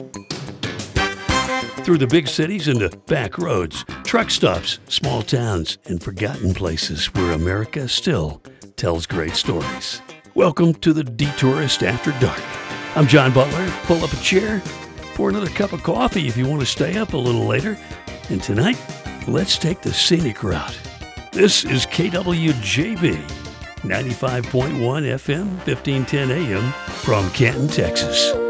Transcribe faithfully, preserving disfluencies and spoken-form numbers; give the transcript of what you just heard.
Through the big cities and the back roads, truck stops, small towns, and forgotten places where America still tells great stories. Welcome to the Detourist After Dark. I'm John Butler. Pull up a chair, pour another cup of coffee if you want to stay up a little later. And tonight, let's take the scenic route. This is K W J B, ninety-five point one F M, fifteen ten A M from Canton, Texas.